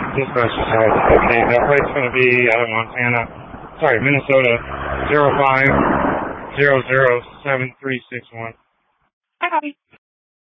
Dispatch said, okay, that flight's going to be out of Minnesota, 05007361. Hi, Bobby.